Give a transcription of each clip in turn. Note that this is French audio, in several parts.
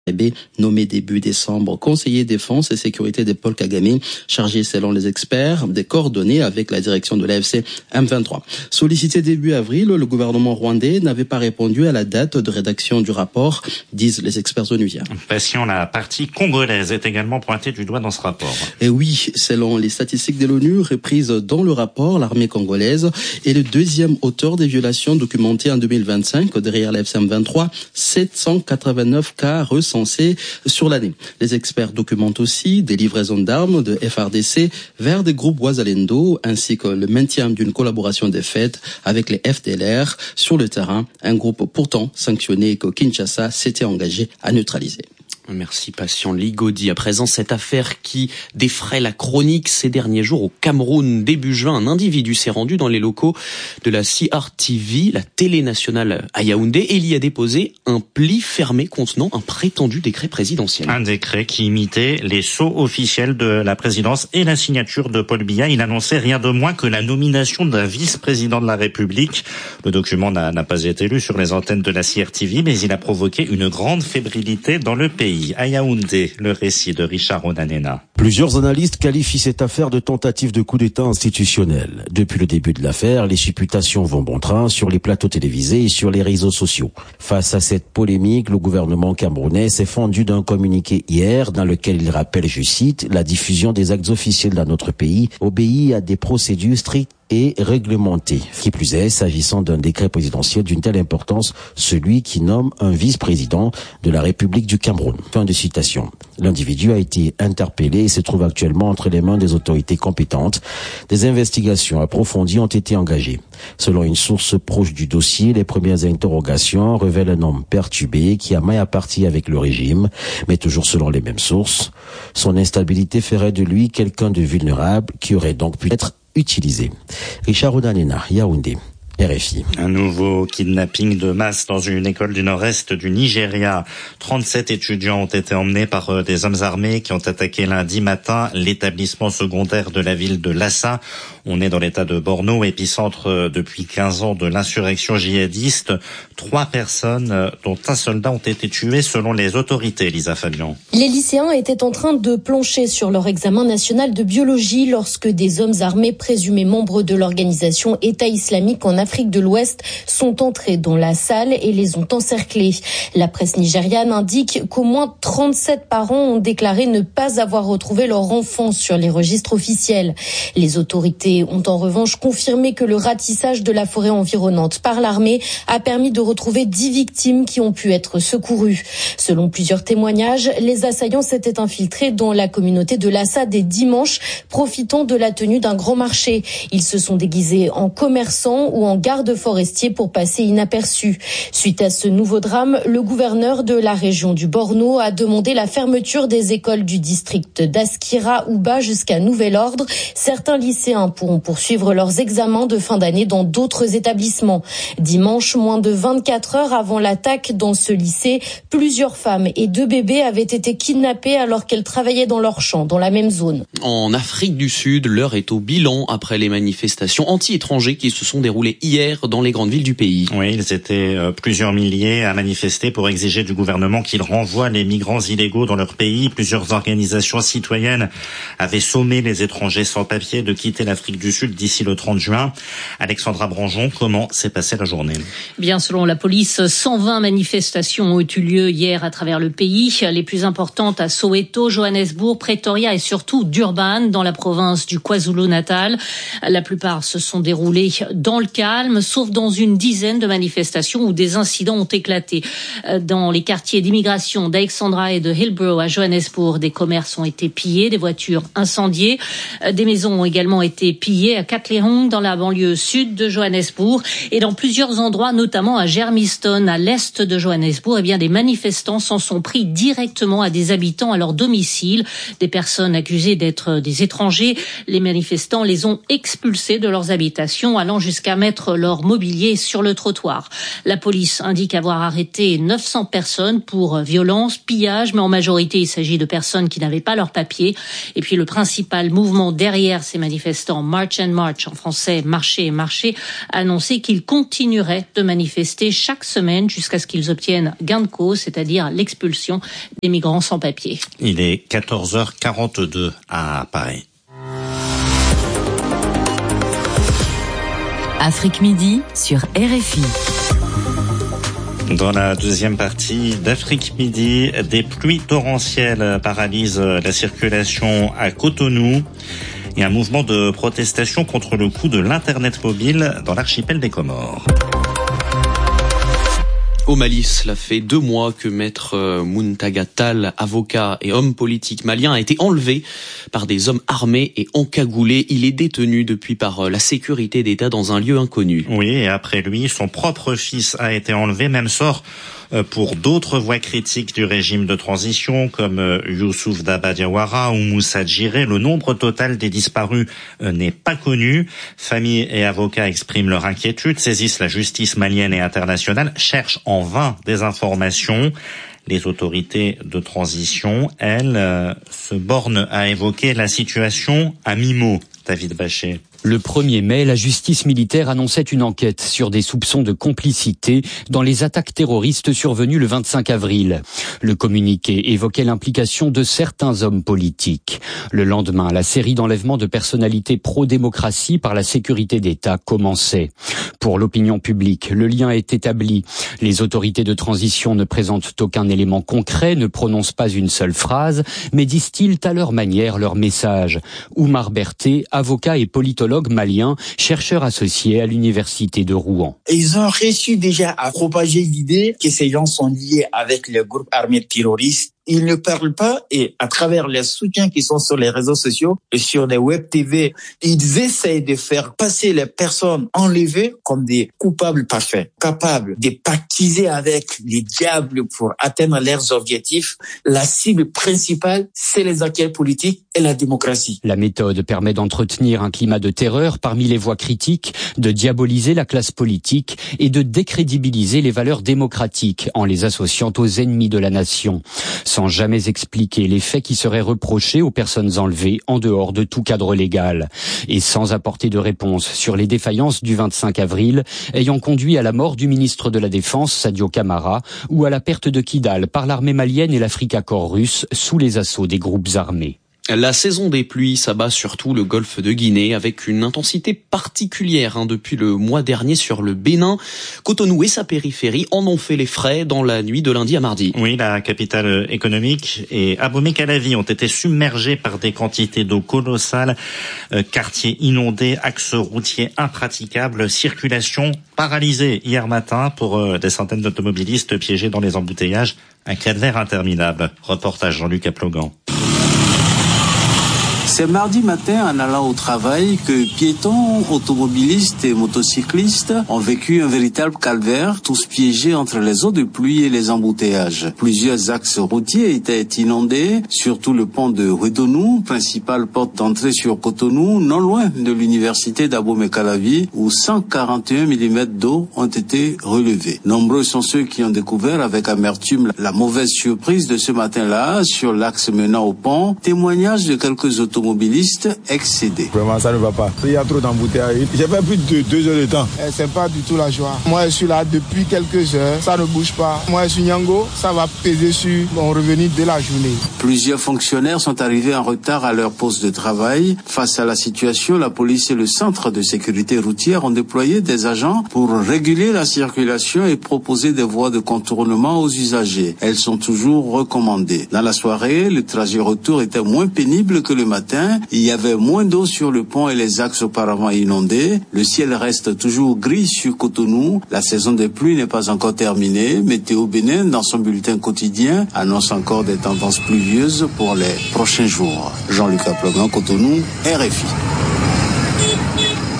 Nommé début décembre conseiller défense et sécurité de Paul Kagame, chargé selon les experts des coordonnées avec la direction de l'AFC M23. Sollicité début avril, le gouvernement rwandais n'avait pas répondu à la date de rédaction du rapport, disent les experts onusiens. Passion, la partie congolaise est également pointée du doigt dans ce rapport. Et oui, selon les statistiques de l'ONU reprises dans le rapport, l'armée congolaise est le deuxième auteur des violations documentées en 2025 derrière l'AFC M23, 789 cas recensés sur l'année. Les experts documentent aussi des livraisons d'armes de FARDC vers des groupes Ouazalendo ainsi que le maintien d'une collaboration des faits avec les FDLR sur le terrain, un groupe pourtant sanctionné que Kinshasa s'était engagé à neutraliser. Merci Patient Ligodi. À présent, cette affaire qui défraie la chronique ces derniers jours au Cameroun. Début juin, un individu s'est rendu dans les locaux de la CRTV, la télé nationale à Yaoundé, et il y a déposé un pli fermé contenant un prétendu décret présidentiel. Un décret qui imitait les sceaux officiels de la présidence et la signature de Paul Biya. Il annonçait rien de moins que la nomination d'un vice-président de la République. Le document n'a pas été lu sur les antennes de la CRTV, mais il a provoqué une grande fébrilité dans le pays. À Yaoundé, le récit de Richard Onanena. Plusieurs analystes qualifient cette affaire de tentative de coup d'État institutionnel. Depuis le début de l'affaire, les supputations vont bon train sur les plateaux télévisés et sur les réseaux sociaux. Face à cette polémique, le gouvernement camerounais s'est fendu d'un communiqué hier dans lequel il rappelle, je cite, la diffusion des actes officiels dans notre pays obéit à des procédures strictes et réglementé. Qui plus est, s'agissant d'un décret présidentiel d'une telle importance, celui qui nomme un vice-président de la République du Cameroun. Fin de citation. L'individu a été interpellé et se trouve actuellement entre les mains des autorités compétentes. Des investigations approfondies ont été engagées. Selon une source proche du dossier, les premières interrogations révèlent un homme perturbé qui a maille à partie avec le régime, mais toujours selon les mêmes sources. Son instabilité ferait de lui quelqu'un de vulnérable qui aurait donc pu être utilisé. Richard Onanena, Yaoundé, RFI. Un nouveau kidnapping de masse dans une école du nord-est du Nigeria. 37 étudiants ont été emmenés par des hommes armés qui ont attaqué lundi matin l'établissement secondaire de la ville de Lassa. On est dans l'état de Borno, épicentre depuis 15 ans de l'insurrection djihadiste. 3 personnes, dont un soldat, ont été tuées selon les autorités, Lisa Fabian. Les lycéens étaient en train de plancher sur leur examen national de biologie lorsque des hommes armés présumés membres de l'organisation État islamique en Afrique de l'Ouest sont entrés dans la salle et les ont encerclés. La presse nigériane indique qu'au moins 37 parents ont déclaré ne pas avoir retrouvé leur enfant sur les registres officiels. Les autorités ont en revanche confirmé que le ratissage de la forêt environnante par l'armée a permis de retrouver 10 victimes qui ont pu être secourues. Selon plusieurs témoignages, les assaillants s'étaient infiltrés dans la communauté de Lassa dès dimanche, profitant de la tenue d'un grand marché. Ils se sont déguisés en commerçants ou en gardes forestiers pour passer inaperçus. Suite à ce nouveau drame, le gouverneur de la région du Borno a demandé la fermeture des écoles du district d'Askira-Ouba jusqu'à nouvel ordre. Certains lycéens pourront poursuivre leurs examens de fin d'année dans d'autres établissements. Dimanche, moins de 24 heures avant l'attaque dans ce lycée, plusieurs femmes et 2 bébés avaient été kidnappés alors qu'elles travaillaient dans leur champ, dans la même zone. En Afrique du Sud, l'heure est au bilan après les manifestations anti-étrangers qui se sont déroulées hier dans les grandes villes du pays. Oui, ils étaient plusieurs milliers à manifester pour exiger du gouvernement qu'il renvoie les migrants illégaux dans leur pays. Plusieurs organisations citoyennes avaient sommé les étrangers sans papier de quitter l'Afrique du Sud d'ici le 30 juin. Alexandra Branjon, comment s'est passée la journée ? Bien, selon la police, 120 manifestations ont eu lieu hier à travers le pays. Les plus importantes à Soweto, Johannesburg, Pretoria et surtout Durban, dans la province du KwaZulu-Natal. La plupart se sont déroulées dans le calme, sauf dans une dizaine de manifestations où des incidents ont éclaté. Dans les quartiers d'immigration d'Alexandra et de Hillbrow à Johannesburg, des commerces ont été pillés, des voitures incendiées. Des maisons ont également été pillées à Katlehong, dans la banlieue sud de Johannesburg, et dans plusieurs endroits, notamment à Germiston, à l'est de Johannesburg. Eh bien, des manifestants s'en sont pris directement à des habitants à leur domicile. Des personnes accusées d'être des étrangers. Les manifestants les ont expulsés de leurs habitations, allant jusqu'à mettre leur mobilier sur le trottoir. La police indique avoir arrêté 900 personnes pour violence, pillage, mais en majorité, il s'agit de personnes qui n'avaient pas leurs papiers. Et puis, le principal mouvement derrière ces manifestants March and March, en français marcher et marcher, a annoncé qu'ils continueraient de manifester chaque semaine jusqu'à ce qu'ils obtiennent gain de cause, c'est-à-dire l'expulsion des migrants sans papier. Il est 14h42 à Paris. Afrique Midi sur RFI. Dans la deuxième partie d'Afrique Midi, des pluies torrentielles paralysent la circulation à Cotonou et un mouvement de protestation contre le coût de l'Internet mobile dans l'archipel des Comores. Au Mali, cela fait 2 mois que maître Muntaga Tall, avocat et homme politique malien, a été enlevé par des hommes armés et encagoulés. Il est détenu depuis par la sécurité d'État dans un lieu inconnu. Oui, et après lui, son propre fils a été enlevé. Même sort pour d'autres voix critiques du régime de transition comme Youssouf Daba Diawara ou Moussa Djiré. Le nombre total des disparus n'est pas connu. Familles et avocats expriment leur inquiétude, saisissent la justice malienne et internationale, cherchent en vain des informations. Les autorités de transition, elles, se bornent à évoquer la situation à mi-mot. David Bachet. Le 1er mai, la justice militaire annonçait une enquête sur des soupçons de complicité dans les attaques terroristes survenues le 25 avril. Le communiqué évoquait l'implication de certains hommes politiques. Le lendemain, la série d'enlèvements de personnalités pro-démocratie par la sécurité d'État commençait. Pour l'opinion publique, le lien est établi. Les autorités de transition ne présentent aucun élément concret, ne prononcent pas une seule phrase, mais distillent à leur manière leur message. Oumar Berté, avocat et politologue malien, chercheur associé à l'université de Rouen. Ils ont réussi déjà à propager l'idée que ces gens sont liés avec le groupe armé terroriste. Ils ne parlent pas et à travers les soutiens qui sont sur les réseaux sociaux et sur les web TV, ils essayent de faire passer les personnes enlevées comme des coupables parfaits, capables de pactiser avec les diables pour atteindre leurs objectifs. La cible principale, c'est les acteurs politiques et la démocratie. La méthode permet d'entretenir un climat de terreur parmi les voix critiques, de diaboliser la classe politique et de décrédibiliser les valeurs démocratiques en les associant aux ennemis de la nation, sans jamais expliquer les faits qui seraient reprochés aux personnes enlevées en dehors de tout cadre légal, et sans apporter de réponse sur les défaillances du 25 avril ayant conduit à la mort du ministre de la Défense, Sadio Camara, ou à la perte de Kidal par l'armée malienne et l'Africa-Corps russe sous les assauts des groupes armés. La saison des pluies s'abat surtout le golfe de Guinée avec une intensité particulière depuis le mois dernier sur le Bénin. Cotonou et sa périphérie en ont fait les frais dans la nuit de lundi à mardi. Oui, la capitale économique et Abomey-Calavi ont été submergés par des quantités d'eau colossales. Quartiers inondés, axes routiers impraticables, circulation paralysée hier matin pour des centaines d'automobilistes piégés dans les embouteillages. Un calvaire interminable. Reportage Jean-Luc Aplogan. C'est mardi matin en allant au travail que piétons, automobilistes et motocyclistes ont vécu un véritable calvaire, tous piégés entre les eaux de pluie et les embouteillages. Plusieurs axes routiers étaient inondés, surtout le pont de Rudonou, principale porte d'entrée sur Cotonou, non loin de l'université d'Abomey-Calavi, où 141 mm d'eau ont été relevés. Nombreux sont ceux qui ont découvert avec amertume la mauvaise surprise de ce matin-là sur l'axe menant au pont. Témoignage de quelques automobilistes excédés. Vraiment, ça ne va pas. Il y a trop d'embouteillages. J'ai fait plus de 2 heures de temps. C'est pas du tout la joie. Moi, je suis là depuis quelques heures. Ça ne bouge pas. Moi, je suis Nyango. Ça va peser sur mon revenu de la journée. Plusieurs fonctionnaires sont arrivés en retard à leur poste de travail. Face à la situation, la police et le centre de sécurité routière ont déployé des agents pour réguler la circulation et proposer des voies de contournement aux usagers. Elles sont toujours recommandées. Dans la soirée, le trajet retour était moins pénible que le matin. Il y avait moins d'eau sur le pont et les axes auparavant inondés. Le ciel reste toujours gris sur Cotonou. La saison des pluies n'est pas encore terminée. Météo Bénin, dans son bulletin quotidien, annonce encore des tendances pluvieuses pour les prochains jours. Jean-Luc Aplogan, Cotonou, RFI.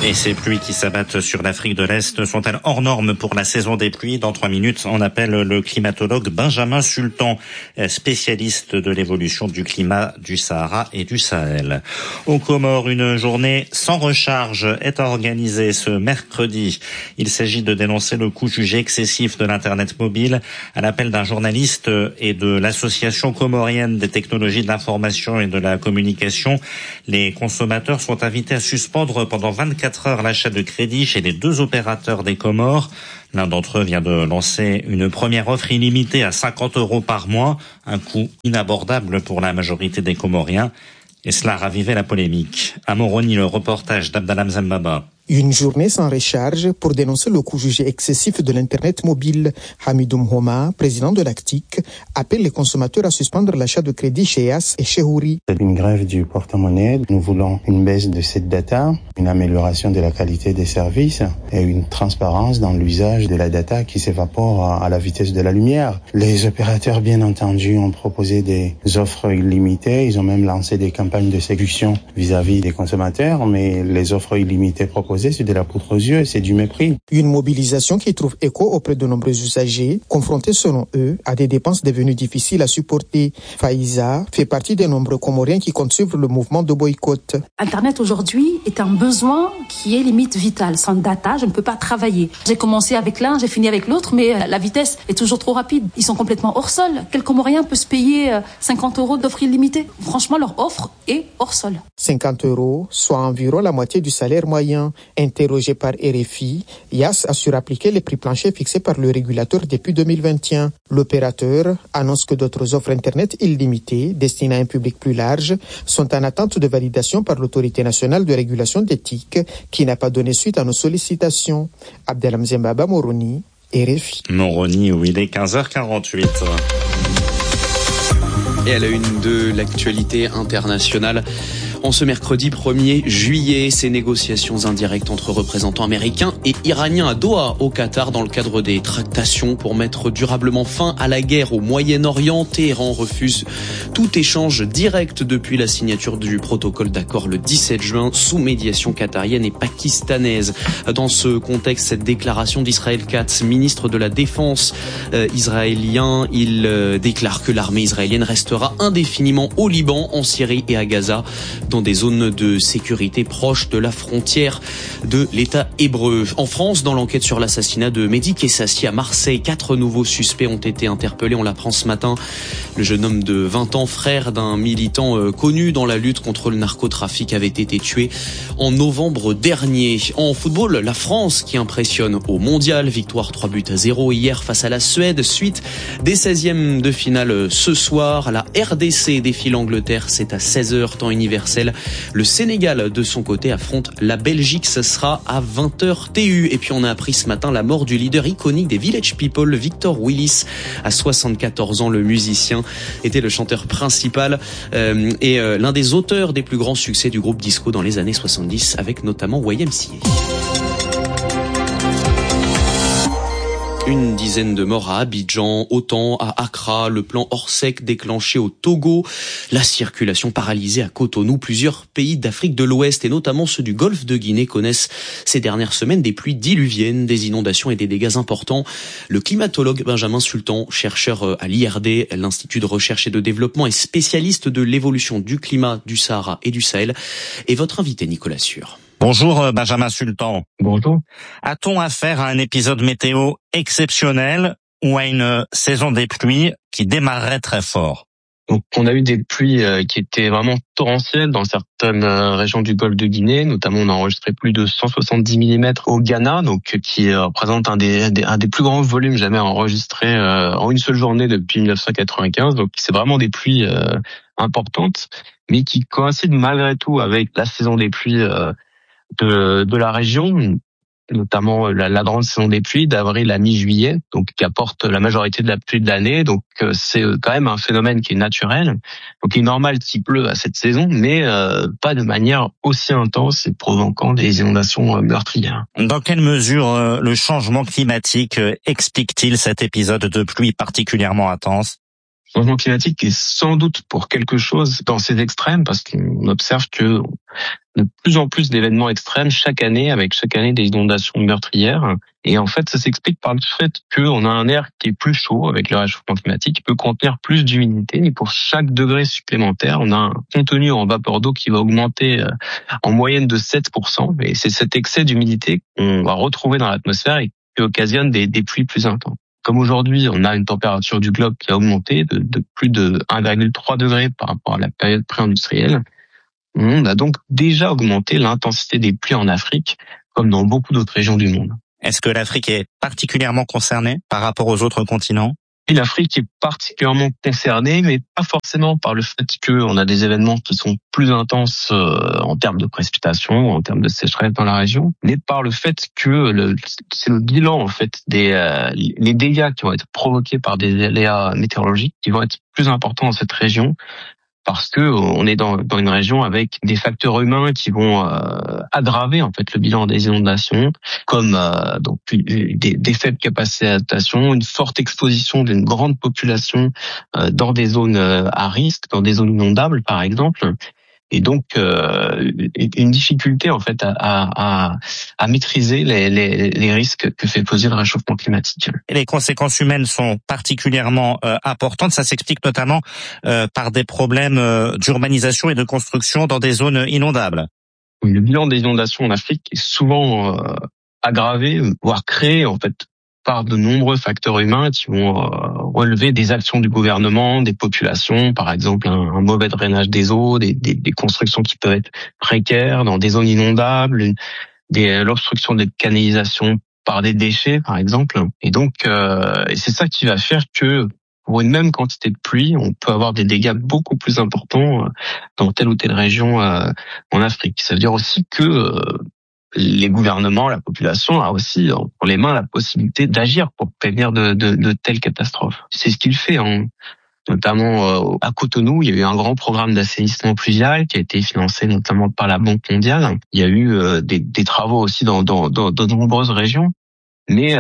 Et ces pluies qui s'abattent sur l'Afrique de l'Est sont-elles hors normes pour la saison des pluies? Dans 3 minutes, on appelle le climatologue Benjamin Sultan, spécialiste de l'évolution du climat du Sahara et du Sahel. Aux Comores, une journée sans recharge est organisée ce mercredi. Il s'agit de dénoncer le coût jugé excessif de l'Internet mobile. À l'appel d'un journaliste et de l'Association comorienne des technologies de l'information et de la communication, les consommateurs sont invités à suspendre pendant 24 heures l'achat de crédit chez les 2 opérateurs des Comores. L'un d'entre eux vient de lancer une première offre illimitée à 50 € par mois, un coût inabordable pour la majorité des Comoriens. Et cela a ravivé la polémique. À Moroni, le reportage d'Abdallah Mzambaba. Une journée sans recharge pour dénoncer le coût jugé excessif de l'Internet mobile. Hamidoum Homa, président de l'ACTIC, appelle les consommateurs à suspendre l'achat de crédit chez Yas et chez Houri. C'est une grève du porte-monnaie. Nous voulons une baisse de cette data, une amélioration de la qualité des services et une transparence dans l'usage de la data qui s'évapore à la vitesse de la lumière. Les opérateurs, bien entendu, ont proposé des offres illimitées. Ils ont même lancé des campagnes de séduction vis-à-vis des consommateurs, mais les offres illimitées proposées, c'est de la poudre aux yeux, c'est du mépris. Une mobilisation qui trouve écho auprès de nombreux usagers, confrontés selon eux à des dépenses devenues difficiles à supporter. Faïza fait partie des nombreux Comoriens qui comptent suivre le mouvement de boycott. Internet aujourd'hui est un besoin qui est limite vital. Sans data, je ne peux pas travailler. J'ai commencé avec l'un, j'ai fini avec l'autre, mais la vitesse est toujours trop rapide. Ils sont complètement hors sol. Quel Comorien peut se payer 50 € d'offre illimitée? Franchement, leur offre est hors sol. 50 €, soit environ la moitié du salaire moyen. Interrogé par RFI, Yas assure appliquer les prix planchers fixés par le régulateur depuis 2021. L'opérateur annonce que d'autres offres Internet illimitées, destinées à un public plus large, sont en attente de validation par l'Autorité nationale de régulation d'éthique, qui n'a pas donné suite à nos sollicitations. Abdelham Zembaba, Moroni, RFI. Moroni, où il est 15h48. Et à la une de l'actualité internationale, en ce mercredi 1er juillet, ces négociations indirectes entre représentants américains et iraniens à Doha, au Qatar, dans le cadre des tractations pour mettre durablement fin à la guerre au Moyen-Orient. Téhéran refuse tout échange direct depuis la signature du protocole d'accord le 17 juin sous médiation qatarienne et pakistanaise. Dans ce contexte, cette déclaration d'Israël Katz, ministre de la Défense israélien, il déclare que l'armée israélienne restera indéfiniment au Liban, en Syrie et à Gaza, dans des zones de sécurité proches de la frontière de l'État hébreu. En France, dans l'enquête sur l'assassinat de Mehdi Kessassi à Marseille, 4 nouveaux suspects ont été interpellés, on l'apprend ce matin. Le jeune homme de 20 ans, frère d'un militant connu dans la lutte contre le narcotrafic, avait été tué en novembre dernier. En football, la France qui impressionne au mondial, victoire 3-0 hier face à la Suède, suite des 16e de finale ce soir. La RDC défie l'Angleterre, c'est à 16h temps universel. Le Sénégal, de son côté, affronte la Belgique. Ce sera à 20h TU. Et puis on a appris ce matin la mort du leader iconique des Village People, Victor Willis. À 74 ans, le musicien était le chanteur principal et l'un des auteurs des plus grands succès du groupe disco dans les années 70, avec notamment YMCA. Une dizaine de morts à Abidjan, autant à Accra, le plan Orsec déclenché au Togo, la circulation paralysée à Cotonou. Plusieurs pays d'Afrique de l'Ouest et notamment ceux du Golfe de Guinée connaissent ces dernières semaines des pluies diluviennes, des inondations et des dégâts importants. Le climatologue Benjamin Sultan, chercheur à l'IRD, l'Institut de recherche et de développement, et spécialiste de l'évolution du climat du Sahara et du Sahel, est votre invité Nicolas Sûr. Bonjour Benjamin Sultan. Bonjour. A-t-on affaire à un épisode météo exceptionnel ou à une saison des pluies qui démarrerait très fort? Donc, on a eu des pluies qui étaient vraiment torrentielles dans certaines régions du Golfe de Guinée. Notamment, on a enregistré plus de 170 mm au Ghana, donc qui représente un des plus grands volumes jamais enregistrés en une seule journée depuis 1995. Donc, c'est vraiment des pluies importantes, mais qui coïncident malgré tout avec la saison des pluies de la région, notamment la grande saison des pluies d'avril à mi-juillet, donc qui apporte la majorité de la pluie de l'année. Donc c'est quand même un phénomène qui est naturel. Donc il est normal qu'il pleut à cette saison, mais pas de manière aussi intense et provoquant des inondations meurtrières. Dans quelle mesure le changement climatique explique-t-il cet épisode de pluie particulièrement intense? changement climatique est sans doute pour quelque chose dans ces extrêmes, parce qu'on observe que de plus en plus d'événements extrêmes chaque année des inondations meurtrières. Et en fait, ça s'explique par le fait qu'on a un air qui est plus chaud avec le réchauffement climatique, qui peut contenir plus d'humidité. Et pour chaque degré supplémentaire, on a un contenu en vapeur d'eau qui va augmenter en moyenne de 7%. Et c'est cet excès d'humidité qu'on va retrouver dans l'atmosphère et qui occasionne des pluies plus intenses. Comme aujourd'hui, on a une température du globe qui a augmenté de plus de 1,3 degré par rapport à la période pré-industrielle, on a donc déjà augmenté l'intensité des pluies en Afrique, comme dans beaucoup d'autres régions du monde. Est-ce que l'Afrique est particulièrement concernée par rapport aux autres continents ? Et l'Afrique est particulièrement concernée, mais pas forcément par le fait qu'on a des événements qui sont plus intenses en termes de précipitations, en termes de sécheresse dans la région, mais par le fait que c'est le bilan en fait les dégâts qui vont être provoqués par des aléas météorologiques qui vont être plus importants dans cette région. Parce que on est dans une région avec des facteurs humains qui vont aggraver en fait le bilan des inondations, comme donc des faibles capacités d'adaptation, une forte exposition d'une grande population dans des zones à risque, dans des zones inondables par exemple. Et donc une difficulté en fait à maîtriser les risques que fait poser le réchauffement climatique. Et les conséquences humaines sont particulièrement importantes. Ça s'explique notamment par des problèmes d'urbanisation et de construction dans des zones inondables. Oui, le bilan des inondations en Afrique est souvent aggravé, voire créé en fait par de nombreux facteurs humains qui vont relever des actions du gouvernement, des populations, par exemple un mauvais drainage des eaux, des constructions qui peuvent être précaires dans des zones inondables, l'obstruction des canalisations par des déchets, par exemple. Et donc, c'est ça qui va faire que pour une même quantité de pluie, on peut avoir des dégâts beaucoup plus importants dans telle ou telle région en Afrique. Ça veut dire aussi que les gouvernements, la population a aussi entre les mains la possibilité d'agir pour prévenir de telles catastrophes. C'est ce qu'il fait, notamment à Cotonou. Il y a eu un grand programme d'assainissement pluvial qui a été financé notamment par la Banque mondiale. Il y a eu des travaux aussi dans de nombreuses régions. Mais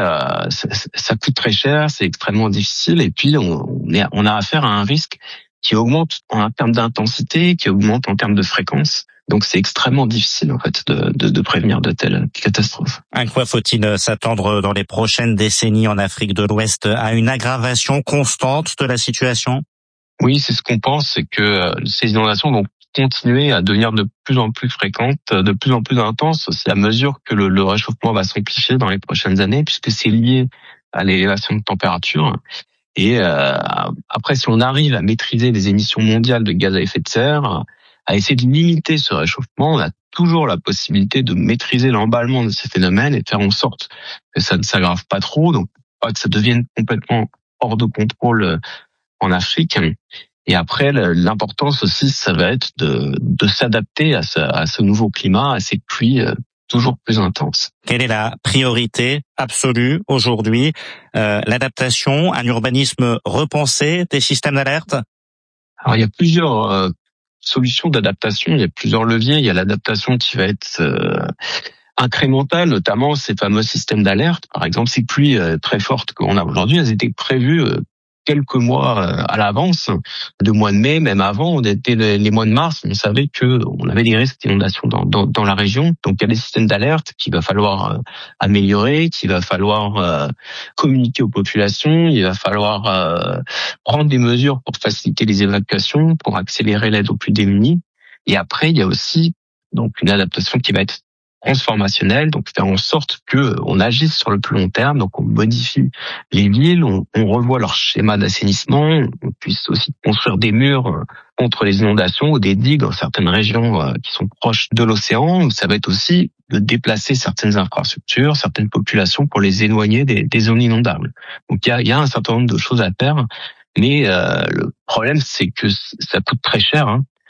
ça coûte très cher, c'est extrêmement difficile. Et puis on a affaire à un risque qui augmente en termes d'intensité, qui augmente en termes de fréquence. Donc c'est extrêmement difficile en fait de prévenir de telles catastrophes. À quoi faut-il s'attendre dans les prochaines décennies en Afrique de l'Ouest? À une aggravation constante de la situation? Oui, c'est ce qu'on pense, c'est que ces inondations vont continuer à devenir de plus en plus fréquentes, de plus en plus intenses aussi à mesure que le réchauffement va s'amplifier dans les prochaines années, puisque c'est lié à l'élévation de température. Et après, si on arrive à maîtriser les émissions mondiales de gaz à effet de serre, à essayer de limiter ce réchauffement, on a toujours la possibilité de maîtriser l'emballement de ces phénomènes et de faire en sorte que ça ne s'aggrave pas trop, donc pas que ça devienne complètement hors de contrôle en Afrique. Et après, l'importance aussi, ça va être de s'adapter à ce nouveau climat, à ces pluies toujours plus intenses. Quelle est la priorité absolue aujourd'hui? L'adaptation, un urbanisme repensé, des systèmes d'alerte? Alors, il y a plusieurs solutions d'adaptation, il y a plusieurs leviers. Il y a l'adaptation qui va être incrémentale, notamment ces fameux systèmes d'alerte. Par exemple, ces pluies très fortes qu'on a aujourd'hui, elles étaient prévues quelques mois à l'avance, de mois de mai, même avant, dès les mois de mars, on savait que on avait des risques d'inondation dans la région. Donc il y a des systèmes d'alerte qu'il va falloir améliorer, qu'il va falloir communiquer aux populations, il va falloir prendre des mesures pour faciliter les évacuations, pour accélérer l'aide aux plus démunis. Et après, il y a aussi donc une adaptation qui va être transformationnelle, donc faire en sorte que on agisse sur le plus long terme, donc on modifie les villes, on revoit leur schéma d'assainissement, on puisse aussi construire des murs contre les inondations ou des digues dans certaines régions qui sont proches de l'océan. Ça va être aussi de déplacer certaines infrastructures, certaines populations pour les éloigner des zones inondables. Donc il y a un certain nombre de choses à faire, mais le problème c'est que ça coûte très cher.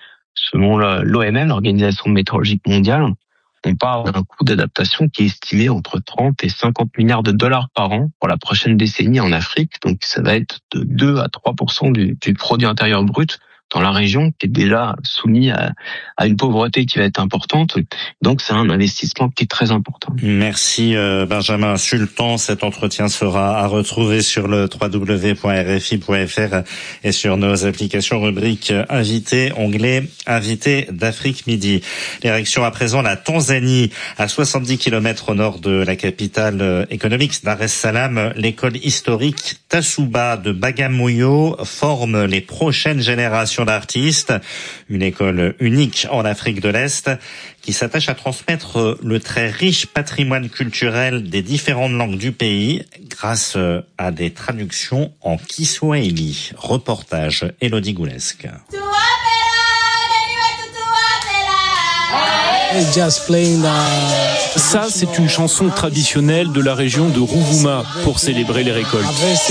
Selon l'OMM, l'Organisation météorologique mondiale, on parle d'un coût d'adaptation qui est estimé entre 30 et 50 milliards de dollars par an pour la prochaine décennie en Afrique. Donc, ça va être de 2 à 3% du produit intérieur brut dans la région qui est déjà soumis à une pauvreté qui va être importante. Donc c'est un investissement qui est très important. Merci Benjamin Sultan. Cet entretien sera à retrouver sur le www.rfi.fr et sur nos applications rubrique Invité, onglet Invité d'Afrique Midi. Direction à présent la Tanzanie, à 70 km au nord de la capitale économique Dar es Salaam. L'école historique Tasuba de Bagamoyo forme les prochaines générations d'artistes. Une école unique en Afrique de l'Est qui s'attache à transmettre le très riche patrimoine culturel des différentes langues du pays grâce à des traductions en Kiswahili. Reportage Elodie Goulesque. Ça, c'est une chanson traditionnelle de la région de Rovuma pour célébrer les récoltes.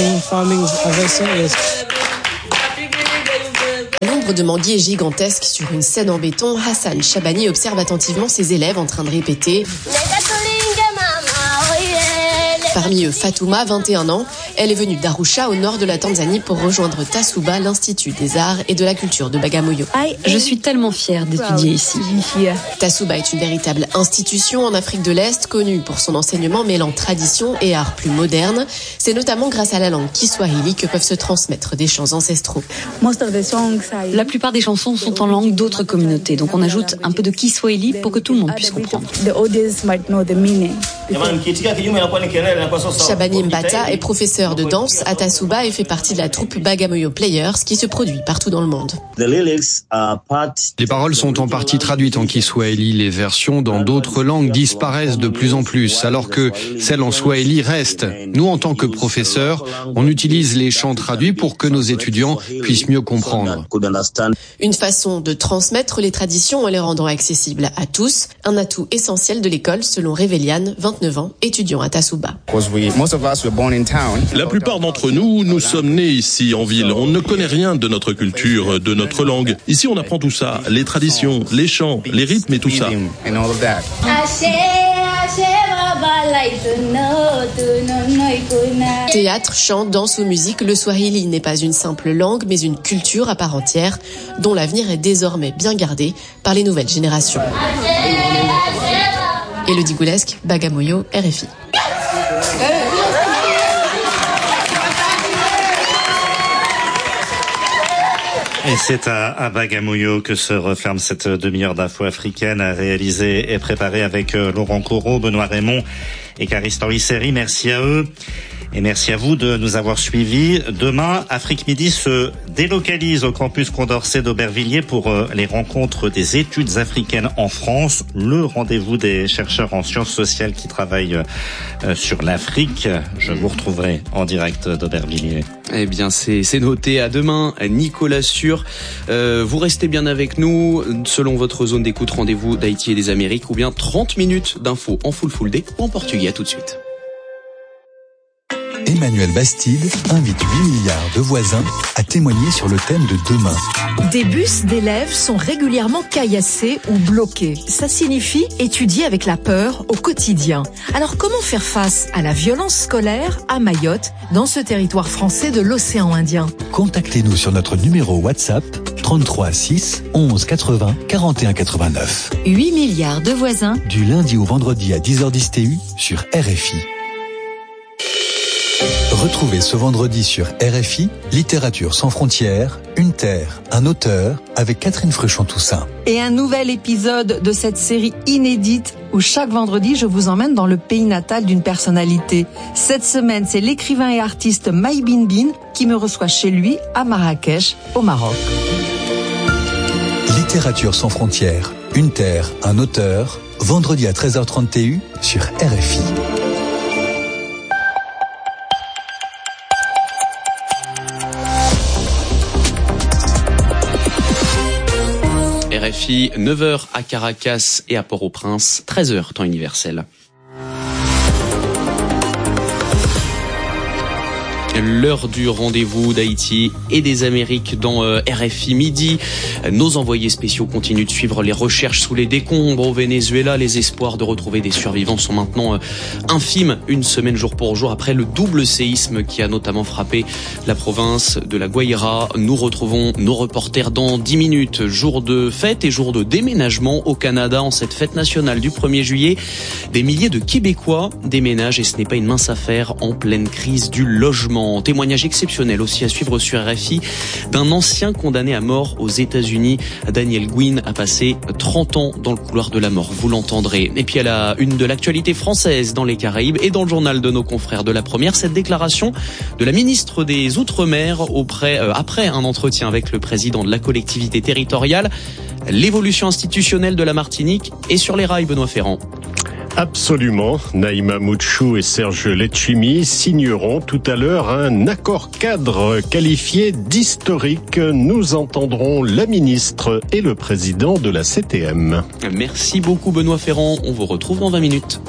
L'ombre de manguier gigantesque sur une scène en béton, Hassan Chabani observe attentivement ses élèves en train de répéter. Parmi eux, Fatouma, 21 ans. Elle est venue d'Arusha, au nord de la Tanzanie, pour rejoindre Tasuba, l'Institut des Arts et de la Culture de Bagamoyo. Je suis tellement fière d'étudier ici. Tasuba est une véritable institution en Afrique de l'Est, connue pour son enseignement mêlant tradition et art plus moderne. C'est notamment grâce à la langue Kiswahili que peuvent se transmettre des chants ancestraux. La plupart des chansons sont en langue d'autres communautés, donc on ajoute un peu de Kiswahili pour que tout le monde puisse comprendre. Shabani Mbata est professeur de danse à Tasuba et fait partie de la troupe Bagamoyo Players qui se produit partout dans le monde. Les paroles sont en partie traduites en Kiswahili. Les versions dans d'autres langues disparaissent de plus en plus, alors que celles en Swahili restent. Nous, en tant que professeurs, on utilise les chants traduits pour que nos étudiants puissent mieux comprendre. Une façon de transmettre les traditions en les rendant accessibles à tous, un atout essentiel de l'école selon Révéliane, 29 ans, étudiant à Tasuba. La plupart d'entre nous, nous sommes nés ici en ville. On ne connaît rien de notre culture, de notre langue. Ici, on apprend tout ça, les traditions, les chants, les rythmes et tout ça. Théâtre, chant, danse ou musique, le Swahili n'est pas une simple langue, mais une culture à part entière, dont l'avenir est désormais bien gardé par les nouvelles générations. Elodie Goulesque, Bagamoyo, RFI. Et c'est à Bagamoyo que se referme cette demi-heure d'info africaine réalisée et préparée avec Laurent Corot, Benoît Raymond et Cariste Henry-Séry. Merci à eux. Et merci à vous de nous avoir suivis. Demain, Afrique Midi se délocalise au campus Condorcet d'Aubervilliers pour les rencontres des études africaines en France, le rendez-vous des chercheurs en sciences sociales qui travaillent sur l'Afrique. Je vous retrouverai en direct d'Aubervilliers. Eh bien, c'est noté. À demain, Nicolas Sûr. Vous restez bien avec nous. Selon votre zone d'écoute, rendez-vous d'Haïti et des Amériques, ou bien 30 minutes d'infos en full day ou en portugais. À tout de suite. Emmanuel Bastide invite 8 milliards de voisins à témoigner sur le thème de demain. Des bus d'élèves sont régulièrement caillassés ou bloqués. Ça signifie étudier avec la peur au quotidien. Alors comment faire face à la violence scolaire à Mayotte, dans ce territoire français de l'océan Indien ? Contactez-nous sur notre numéro WhatsApp 33 6 11 80 41 89. 8 milliards de voisins. Du lundi au vendredi à 10h10 TU sur RFI. Retrouvez ce vendredi sur RFI, Littérature sans frontières, une terre, un auteur, avec Catherine Fruchon-Toussaint. Et un nouvel épisode de cette série inédite où chaque vendredi je vous emmène dans le pays natal d'une personnalité. Cette semaine, c'est l'écrivain et artiste Maï Bin qui me reçoit chez lui à Marrakech, au Maroc. Littérature sans frontières, une terre, un auteur, vendredi à 13h30 TU sur RFI. RFI, 9h à Caracas et à Port-au-Prince, 13h temps universel. L'heure du rendez-vous d'Haïti et des Amériques dans RFI Midi. Nos envoyés spéciaux continuent de suivre les recherches sous les décombres au Venezuela. Les espoirs de retrouver des survivants sont maintenant infimes, une semaine jour pour jour après le double séisme qui a notamment frappé la province de la Guaira. Nous retrouvons nos reporters dans 10 minutes. Jour de fête et jour de déménagement au Canada en cette fête nationale du 1er juillet. Des milliers de Québécois déménagent et ce n'est pas une mince affaire en pleine crise du logement. Témoignage exceptionnel aussi à suivre sur RFI d'un ancien condamné à mort aux États-Unis. Daniel Gwynn a passé 30 ans dans le couloir de la mort, vous l'entendrez. Et puis à la une de l'actualité française dans les Caraïbes et dans le journal de nos confrères de la Première, cette déclaration de la ministre des Outre-mer après un entretien avec le président de la collectivité territoriale. L'évolution institutionnelle de la Martinique est sur les rails, Benoît Ferrand. Absolument. Naïma Mouchou et Serge Letchimy signeront tout à l'heure un accord cadre qualifié d'historique. Nous entendrons la ministre et le président de la CTM. Merci beaucoup Benoît Ferrand. On vous retrouve dans 20 minutes.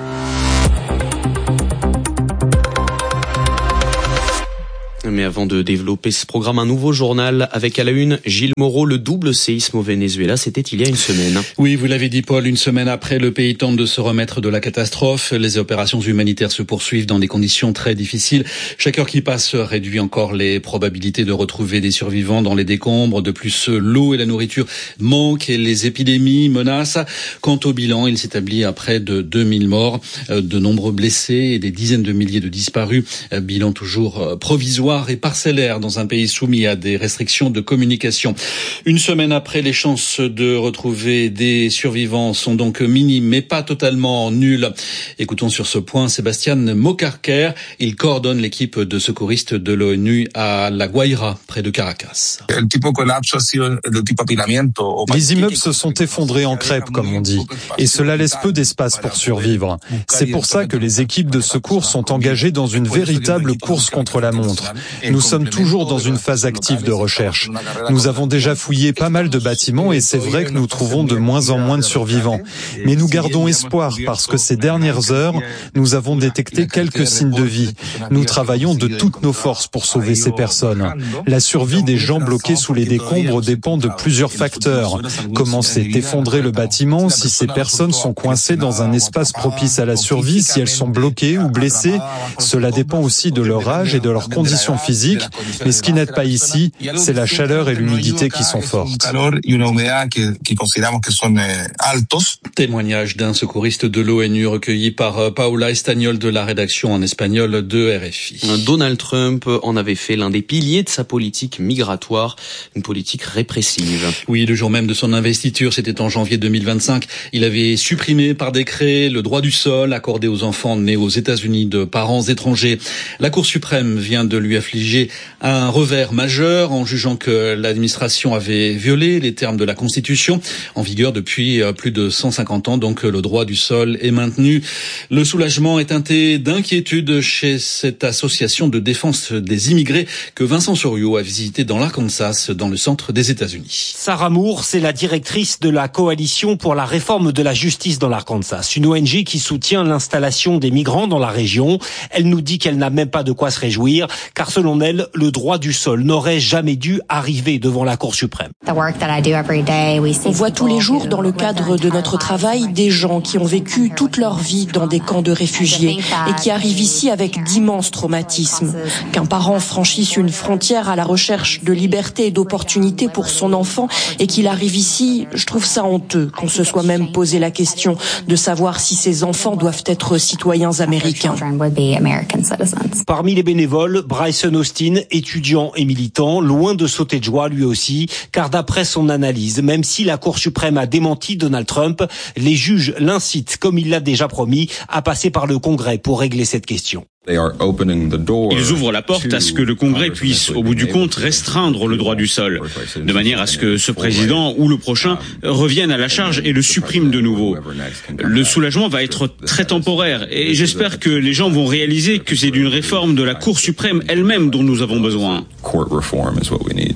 Mais avant de développer ce programme, un nouveau journal avec à la une Gilles Moreau, le double séisme au Venezuela, c'était il y a une semaine. Oui, vous l'avez dit Paul, une semaine après, le pays tente de se remettre de la catastrophe. Les opérations humanitaires se poursuivent dans des conditions très difficiles. Chaque heure qui passe réduit encore les probabilités de retrouver des survivants dans les décombres. De plus, l'eau et la nourriture manquent et les épidémies menacent. Quant au bilan, il s'établit à près de 2000 morts, de nombreux blessés et des dizaines de milliers de disparus. Bilan toujours provisoire et parcellaire dans un pays soumis à des restrictions de communication. Une semaine après, les chances de retrouver des survivants sont donc minimes, mais pas totalement nulles. Écoutons sur ce point Sébastien Mocarquer. Il coordonne l'équipe de secouristes de l'ONU à La Guaira, près de Caracas. Les immeubles se sont effondrés en crêpes, comme on dit, et cela laisse peu d'espace pour survivre. C'est pour ça que les équipes de secours sont engagées dans une véritable course contre la montre. Nous sommes toujours dans une phase active de recherche. Nous avons déjà fouillé pas mal de bâtiments et c'est vrai que nous trouvons de moins en moins de survivants. Mais nous gardons espoir parce que ces dernières heures, nous avons détecté quelques signes de vie. Nous travaillons de toutes nos forces pour sauver ces personnes. La survie des gens bloqués sous les décombres dépend de plusieurs facteurs. Comment s'est effondré le bâtiment, si ces personnes sont coincées dans un espace propice à la survie, si elles sont bloquées ou blessées. Cela dépend aussi de leur âge et de leurs conditions physiques. Mais ce qui n'aide pas ici, c'est la chaleur et l'humidité qui sont fortes. Témoignage d'un secouriste de l'ONU recueilli par Paula Estagnol de la rédaction en espagnol de RFI. Donald Trump en avait fait l'un des piliers de sa politique migratoire, une politique répressive. Oui, le jour même de son investiture, c'était en janvier 2025, il avait supprimé par décret le droit du sol accordé aux enfants nés aux États-Unis de parents étrangers. La Cour suprême vient de lui affliger un revers majeur en jugeant que l'administration avait violé les termes de la Constitution en vigueur depuis plus de 150 ans. Donc le droit du sol est maintenu. Le soulagement est teinté d'inquiétude chez cette association de défense des immigrés que Vincent Soriot a visité dans l'Arkansas, dans le centre des États-Unis. Sarah Moore, c'est la directrice de la coalition pour la réforme de la justice dans l'Arkansas, une ONG qui soutient l'installation des migrants dans la région. Elle nous dit qu'elle n'a même pas de quoi se réjouir, car selon elle, le droit du sol n'aurait jamais dû arriver devant la Cour suprême. On voit tous les jours dans le cadre de notre travail des gens qui ont vécu toute leur vie dans des camps de réfugiés et qui arrivent ici avec d'immenses traumatismes. Qu'un parent franchisse une frontière à la recherche de liberté et d'opportunités pour son enfant et qu'il arrive ici, je trouve ça honteux qu'on se soit même posé la question de savoir si ces enfants doivent être citoyens américains. Parmi les bénévoles, Bryson Austin, étudiant et militant, loin de sauter de joie lui aussi, car d'après son analyse, même si la Cour suprême a démenti Donald Trump, les juges l'incitent, comme il l'a déjà promis, à passer par le Congrès pour régler cette question. Ils ouvrent la porte à ce que le Congrès puisse, au bout du compte, restreindre le droit du sol, de manière à ce que ce président ou le prochain revienne à la charge et le supprime de nouveau. Le soulagement va être très temporaire et j'espère que les gens vont réaliser que c'est d'une réforme de la Cour suprême elle-même dont nous avons besoin.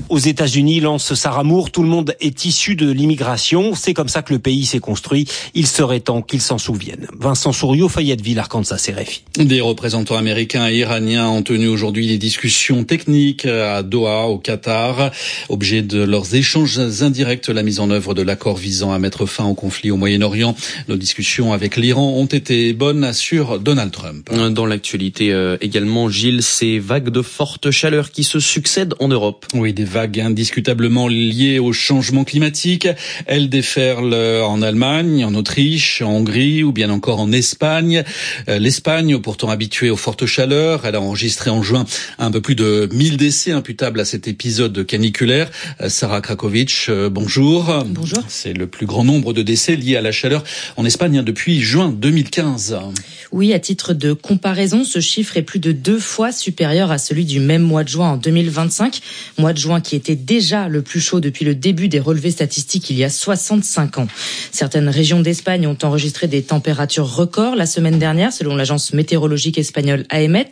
Aux États-Unis, lance Sarah Moore, tout le monde est issu de l'immigration. C'est comme ça que le pays s'est construit. Il serait temps qu'ils s'en souviennent. Vincent Souriau, Fayetteville, Arkansas, RFI. Des représentants américains et iraniens ont tenu aujourd'hui des discussions techniques à Doha, au Qatar. Objet de leurs échanges indirects, la mise en œuvre de l'accord visant à mettre fin au conflit au Moyen-Orient. Nos discussions avec l'Iran ont été bonnes, assure Donald Trump. Dans l'actualité également, Gilles, ces vagues de forte chaleur qui se succèdent en Europe. Oui, des vagues indiscutablement liées au changement climatique. Elles déferlent en Allemagne, en Autriche, en Hongrie ou bien encore en Espagne. L'Espagne, pourtant habituée aux fortes chaleurs, elle a enregistré en juin un peu plus de 1000 décès imputables à cet épisode caniculaire. Sarah Krakovic, bonjour. Bonjour. C'est le plus grand nombre de décès liés à la chaleur en Espagne depuis juin 2015. Oui, à titre de comparaison, ce chiffre est plus de 2 fois supérieur à celui du même mois de juin en 2025. Mois de juin qui était déjà le plus chaud depuis le début des relevés statistiques il y a 65 ans. Certaines régions d'Espagne ont enregistré des températures records la semaine dernière, selon l'agence météorologique espagnole AEMET.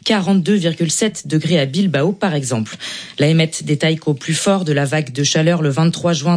42,7 degrés à Bilbao, par exemple. L'AEMET détaille qu'au plus fort de la vague de chaleur le 23 juin,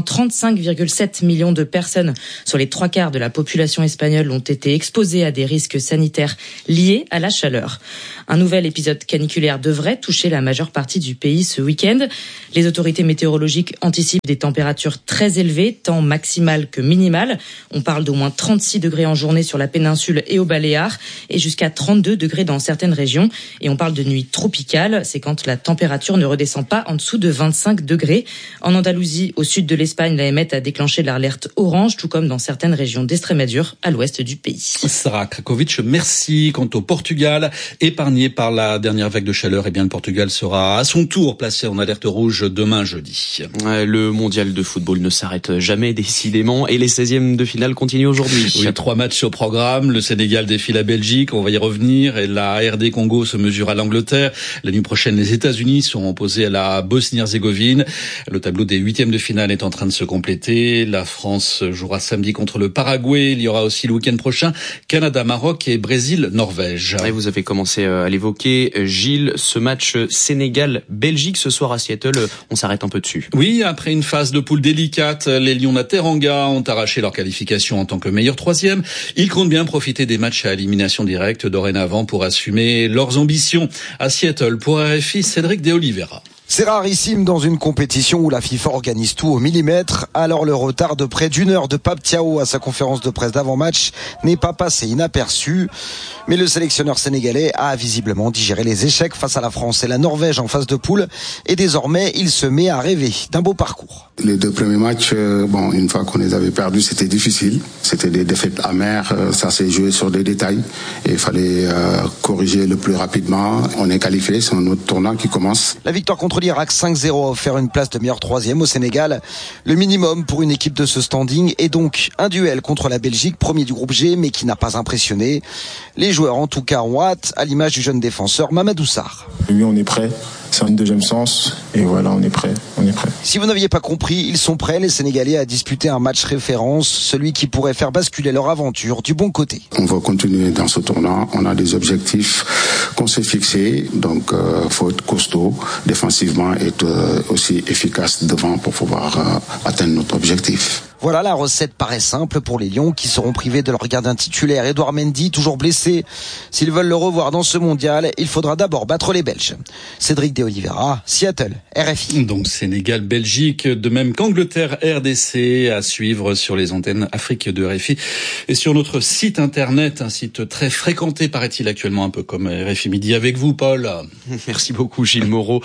35,7 millions de personnes, soit les 3/4 de la population espagnole, ont été exposées à des risques sanitaires liés à la chaleur. Un nouvel épisode caniculaire devrait toucher la majeure partie du pays ce week-end. Les autorités météorologiques anticipent des températures très élevées, tant maximales que minimales. On parle d'au moins 36 degrés en journée sur la péninsule et aux Baléares, et jusqu'à 32 degrés dans certaines régions. Et on parle de nuit tropicale, c'est quand la température ne redescend pas en dessous de 25 degrés. En Andalousie, au sud de l'Espagne, l'AEMET a déclenché l'alerte orange, tout comme dans certaines régions d'Estrémadure, à l'ouest du pays. Sarah Krakovic, merci. Quant au Portugal, épargné par la dernière vague de chaleur, eh bien le Portugal sera à son tour placé en alerte rouge demain jeudi. Le mondial de football ne s'arrête jamais, décidément, et les 16e de finale continuent aujourd'hui. Oui, 3 matchs au programme. Le Sénégal défie la Belgique, on va y revenir, et la RD Congo se mesure à l'Angleterre. La nuit prochaine, les États-Unis seront opposés à la Bosnie-Herzégovine. Le tableau des 8e de finale est en train de se compléter. La France jouera samedi contre le Paraguay. Il y aura aussi le week-end prochain Canada, Maroc et Brésil, Norvège. Et vous avez commencé à l'évoquer, Gilles, ce match Sénégal-Belgique ce soir à Seattle, on s'arrête un peu dessus. Oui, après une phase de poule délicate, les Lions Teranga ont arraché leur qualification en tant que meilleur 3e. Ils comptent bien profiter des matchs à élimination directe dorénavant pour assumer leurs ambitions. À Seattle, pour RFI, Cédric De Oliveira. C'est rarissime dans une compétition où la FIFA organise tout au millimètre. Alors le retard de près d'1 heure de Pape Thiaw à sa conférence de presse d'avant-match n'est pas passé inaperçu. Mais le sélectionneur sénégalais a visiblement digéré les échecs face à la France et la Norvège en phase de poule. Et désormais, il se met à rêver d'un beau parcours. Les 2 premiers matchs, une fois qu'on les avait perdus, c'était difficile. C'était des défaites amères. Ça s'est joué sur des détails. Et il fallait corriger le plus rapidement. On est qualifié, c'est un autre tournant qui commence. La victoire contre l'Irak 5-0 a offert une place de meilleur 3e au Sénégal. Le minimum pour une équipe de ce standing est donc un duel contre la Belgique, premier du groupe G, mais qui n'a pas impressionné. Les joueurs en tout cas ont hâte, à l'image du jeune défenseur Mamadou Sarr. Oui, on est prêt. C'est une 2e chance et voilà, on est prêt. Si vous n'aviez pas compris, ils sont prêts, les Sénégalais, à disputer un match référence, celui qui pourrait faire basculer leur aventure du bon côté. On va continuer dans ce tournoi, on a des objectifs qu'on s'est fixés, donc faut être costaud défensivement et être aussi efficace devant pour pouvoir atteindre notre objectif. Voilà, la recette paraît simple pour les Lions qui seront privés de leur gardien titulaire Edouard Mendy, toujours blessé. S'ils veulent le revoir dans ce mondial, il faudra d'abord battre les Belges. Cédric De Oliveira, Seattle, RFI. Donc Sénégal, Belgique, de même qu'Angleterre, RDC, à suivre sur les antennes Afrique de RFI. Et sur notre site internet, un site très fréquenté, paraît-il actuellement, un peu comme RFI Midi avec vous, Paul. Merci beaucoup, Gilles Moreau.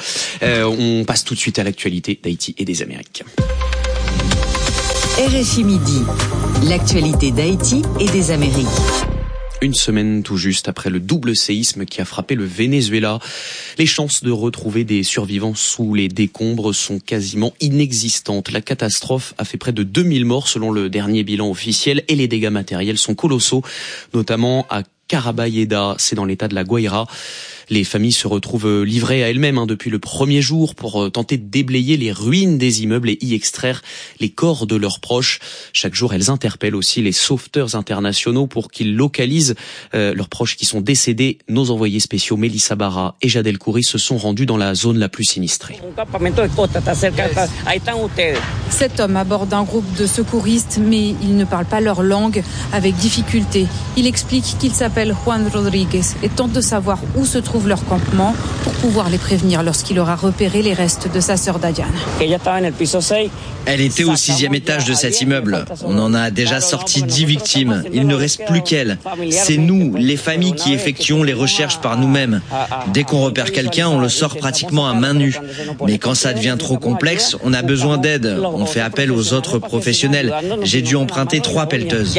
On passe tout de suite à l'actualité d'Haïti et des Amériques. RFI Midi, l'actualité d'Haïti et des Amériques. Une semaine tout juste après le double séisme qui a frappé le Venezuela, les chances de retrouver des survivants sous les décombres sont quasiment inexistantes. La catastrophe a fait près de 2000 morts selon le dernier bilan officiel et les dégâts matériels sont colossaux, notamment à Carabayeda, c'est dans l'état de la Guaira. Les familles se retrouvent livrées à elles-mêmes depuis le premier jour pour tenter de déblayer les ruines des immeubles et y extraire les corps de leurs proches. Chaque jour, elles interpellent aussi les sauveteurs internationaux pour qu'ils localisent leurs proches qui sont décédés. Nos envoyés spéciaux Mélissa Barra et Jad El Khoury se sont rendus dans la zone la plus sinistrée. Cet homme aborde un groupe de secouristes, mais il ne parle pas leur langue avec difficulté. Il explique qu'il s'appelle Juan Rodriguez et tente de savoir où se trouve leur campement pour pouvoir les prévenir lorsqu'il aura repéré les restes de sa sœur Dayana. Elle était au 6e étage de cet immeuble. On en a déjà sorti 10 victimes. Il ne reste plus qu'elle. C'est nous, les familles, qui effectuons les recherches par nous-mêmes. Dès qu'on repère quelqu'un, on le sort pratiquement à main nue. Mais quand ça devient trop complexe, on a besoin d'aide. On fait appel aux autres professionnels. J'ai dû emprunter 3 pelleteuses.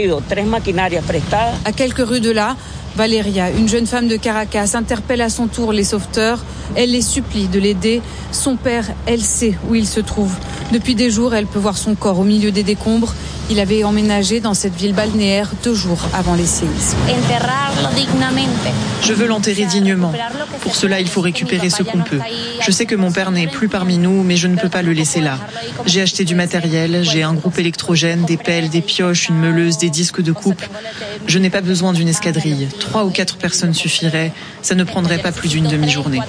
À quelques rues de là, Valeria, une jeune femme de Caracas, interpelle à son tour les sauveteurs. Elle les supplie de l'aider. Son père, elle sait où il se trouve. Depuis des jours, elle peut voir son corps au milieu des décombres. Il avait emménagé dans cette ville balnéaire 2 jours avant les séismes. Je veux l'enterrer dignement. Pour cela, il faut récupérer ce qu'on peut. Je sais que mon père n'est plus parmi nous, mais je ne peux pas le laisser là. J'ai acheté du matériel, j'ai un groupe électrogène, des pelles, des pioches, une meuleuse, des disques de coupe. Je n'ai pas besoin d'une escadrille. 3 ou 4 personnes suffiraient. Ça ne prendrait pas plus d'une demi-journée.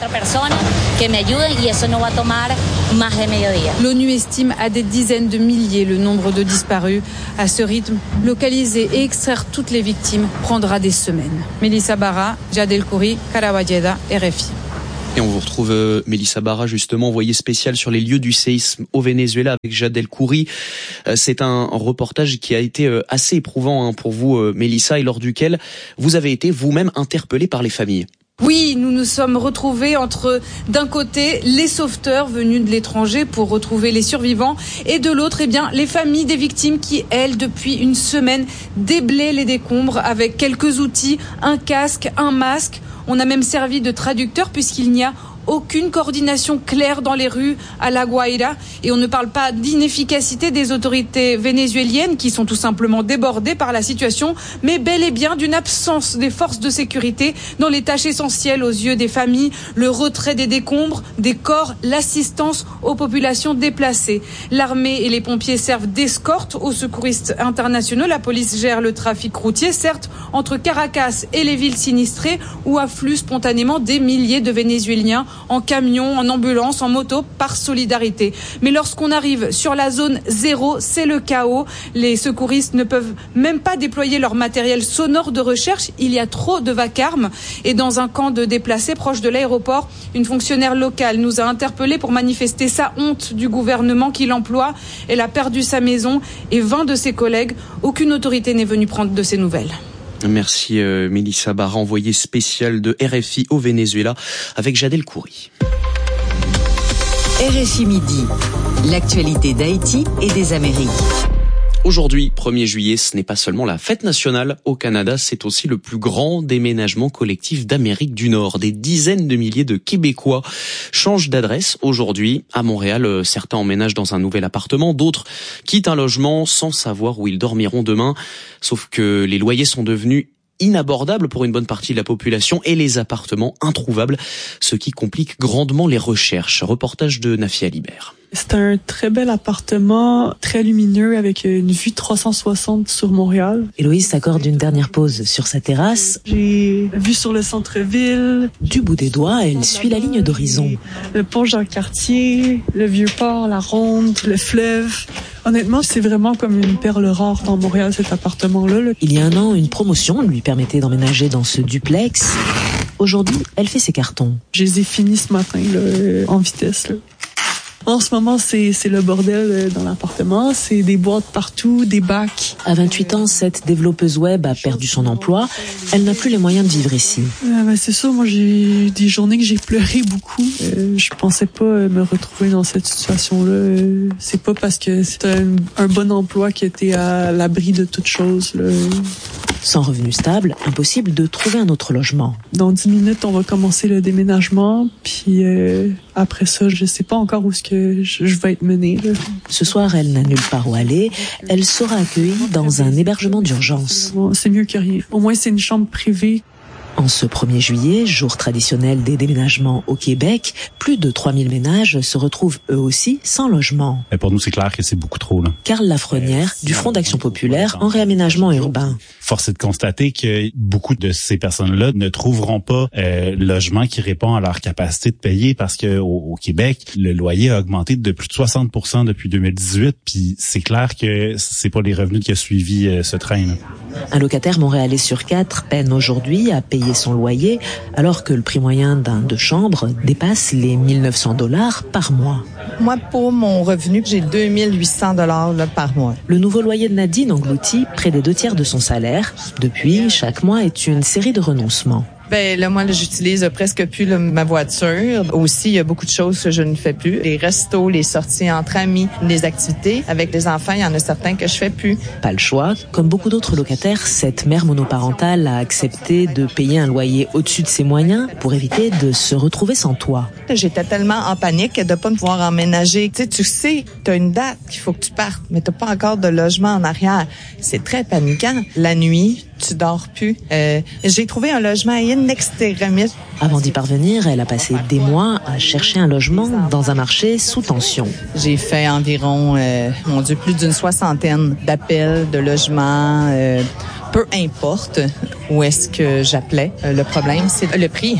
L'ONU estime à des dizaines de milliers le nombre de disparus. À ce rythme, localiser et extraire toutes les victimes prendra des semaines. Mélissa Barra, Jad El Khoury, Carabayeda, RFI. Et on vous retrouve Mélissa Barra, justement, envoyée spéciale sur les lieux du séisme au Venezuela avec Jad El Khoury. C'est un reportage qui a été assez éprouvant pour vous, Mélissa, et lors duquel vous avez été vous-même interpellée par les familles. Oui, nous nous sommes retrouvés entre, d'un côté, les sauveteurs venus de l'étranger pour retrouver les survivants, et de l'autre, les familles des victimes qui, elles, depuis une semaine, déblaient les décombres avec quelques outils, un casque, un masque. On a même servi de traducteur puisqu'il n'y a aucune coordination claire dans les rues à La Guaira, et on ne parle pas d'inefficacité des autorités vénézuéliennes qui sont tout simplement débordées par la situation, mais bel et bien d'une absence des forces de sécurité dans les tâches essentielles aux yeux des familles, le retrait des décombres, des corps, l'assistance aux populations déplacées. L'armée et les pompiers servent d'escorte aux secouristes internationaux. La police gère le trafic routier, certes, entre Caracas et les villes sinistrées où affluent spontanément des milliers de Vénézuéliens en camion, en ambulance, en moto, par solidarité. Mais lorsqu'on arrive sur la zone 0, c'est le chaos. Les secouristes ne peuvent même pas déployer leur matériel sonore de recherche. Il y a trop de vacarme. Et dans un camp de déplacés proche de l'aéroport, une fonctionnaire locale nous a interpellés pour manifester sa honte du gouvernement qui l'emploie. Elle a perdu sa maison et 20 de ses collègues. Aucune autorité n'est venue prendre de ses nouvelles. Merci Mélissa Barra, envoyée spéciale de RFI au Venezuela avec Jad El Khoury. RFI Midi, l'actualité d'Haïti et des Amériques. Aujourd'hui, 1er juillet, ce n'est pas seulement la fête nationale au Canada, c'est aussi le plus grand déménagement collectif d'Amérique du Nord. Des dizaines de milliers de Québécois changent d'adresse aujourd'hui. À Montréal, certains emménagent dans un nouvel appartement, d'autres quittent un logement sans savoir où ils dormiront demain. Sauf que les loyers sont devenus inabordables pour une bonne partie de la population et les appartements introuvables, ce qui complique grandement les recherches. Reportage de Nafia Libert. C'est un très bel appartement, très lumineux, avec une vue 360 sur Montréal. Héloïse s'accorde une dernière pause sur sa terrasse. J'ai vue sur le centre-ville. Du bout des doigts, elle suit la ligne d'horizon. Le pont Jean-Cartier, le Vieux-Port, la Ronde, le fleuve. Honnêtement, c'est vraiment comme une perle rare dans Montréal, cet appartement-là. Il y a un an, une promotion lui permettait d'emménager dans ce duplex. Aujourd'hui, elle fait ses cartons. Je les ai finis ce matin, là, en vitesse, là. En ce moment, c'est le bordel dans l'appartement. C'est des boîtes partout, des bacs. À 28 ans, cette développeuse web a perdu son emploi. Elle n'a plus les moyens de vivre ici. C'est ça, moi, j'ai eu des journées que j'ai pleuré beaucoup. Je pensais pas me retrouver dans cette situation-là. C'est pas parce que c'était un bon emploi qui était à l'abri de toute chose, là. Sans revenu stable, impossible de trouver un autre logement. Dans 10 minutes, on va commencer le déménagement, puis après ça, je sais pas encore où est-ce que je vais être menée. Là. Ce soir, elle n'a nulle part où aller. Elle sera accueillie dans un hébergement d'urgence. C'est mieux que rien. Au moins, c'est une chambre privée. En ce 1er juillet, jour traditionnel des déménagements au Québec, plus de 3000 ménages se retrouvent eux aussi sans logement. Mais pour nous, c'est clair que c'est beaucoup trop. Là. Carl Lafrenière, du Front d'Action populaire en réaménagement urbain. Force est de constater que beaucoup de ces personnes-là ne trouveront pas logement qui répond à leur capacité de payer parce que au Québec, le loyer a augmenté de plus de 60% depuis 2018. Puis c'est clair que c'est pas les revenus qui a suivi ce train. Là. Un locataire montréalais sur 4 peine aujourd'hui à payer son loyer, alors que le prix moyen d'un 2 chambres dépasse les $1 900 par mois. Moi, pour mon revenu, j'ai $2 800 par mois. Le nouveau loyer de Nadine engloutit près des 2/3 de son salaire. Depuis, chaque mois est une série de renoncements. Moi, j'utilise presque plus ma voiture. Aussi, il y a beaucoup de choses que je ne fais plus. Les restos, les sorties entre amis, les activités. Avec les enfants, il y en a certains que je fais plus. Pas le choix. Comme beaucoup d'autres locataires, cette mère monoparentale a accepté de payer un loyer au-dessus de ses moyens pour éviter de se retrouver sans toit. J'étais tellement en panique de pas pouvoir emménager. Tu sais, t'as une date qu'il faut que tu partes, mais t'as pas encore de logement en arrière. C'est très paniquant. La nuit, tu dors plus. J'ai trouvé un logement in extremis. Avant d'y parvenir, elle a passé des mois à chercher un logement dans un marché sous tension. J'ai fait environ, plus d'une 60aine d'appels de logements. Peu importe où est-ce que j'appelais. Le problème, c'est le prix.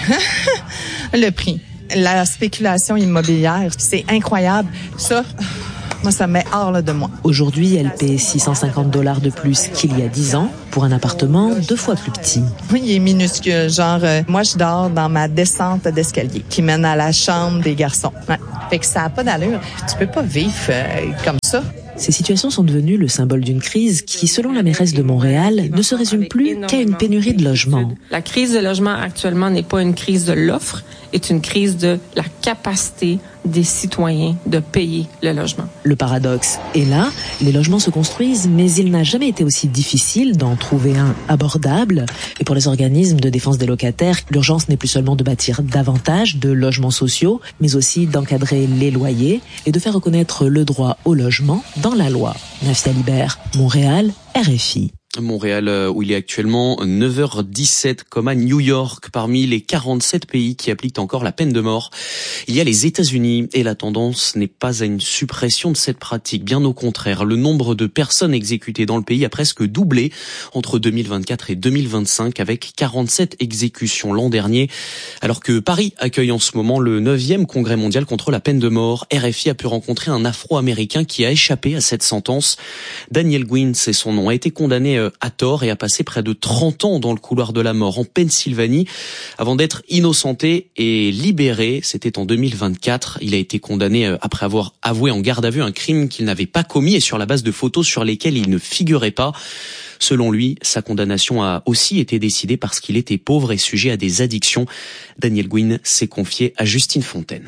Le prix. La spéculation immobilière, c'est incroyable. Ça... Moi, ça met hors de moi. Aujourd'hui, elle paie $650 de plus qu'il y a 10 ans pour un appartement 2 fois plus petit. Oui, il est minuscule. Moi, je dors dans ma descente d'escalier qui mène à la chambre des garçons. Ouais. Fait que ça n'a pas d'allure. Tu peux pas vivre comme ça. Ces situations sont devenues le symbole d'une crise qui, selon la mairesse de Montréal, ne se résume plus qu'à une pénurie de logements. La crise de logement actuellement n'est pas une crise de l'offre, est une crise de la capacité des citoyens de payer le logement. Le paradoxe est là, les logements se construisent, mais il n'a jamais été aussi difficile d'en trouver un abordable. Et pour les organismes de défense des locataires, l'urgence n'est plus seulement de bâtir davantage de logements sociaux, mais aussi d'encadrer les loyers et de faire reconnaître le droit au logement dans la loi. Nafia Libert, Montréal, RFI. Montréal, où il est actuellement 9h17, comme à New York, parmi les 47 pays qui appliquent encore la peine de mort. Il y a les États-Unis et la tendance n'est pas à une suppression de cette pratique. Bien au contraire, le nombre de personnes exécutées dans le pays a presque doublé entre 2024 et 2025 avec 47 exécutions l'an dernier. Alors que Paris accueille en ce moment le 9e congrès mondial contre la peine de mort, RFI a pu rencontrer un Afro-Américain qui a échappé à cette sentence. Daniel Gwynn, c'est son nom, a été condamné à tort et a passé près de 30 ans dans le couloir de la mort en Pennsylvanie avant d'être innocenté et libéré. C'était en 2024. Il a été condamné après avoir avoué en garde à vue un crime qu'il n'avait pas commis et sur la base de photos sur lesquelles il ne figurait pas. Selon lui, sa condamnation a aussi été décidée parce qu'il était pauvre et sujet à des addictions. Daniel Gwynn s'est confié à Justine Fontaine.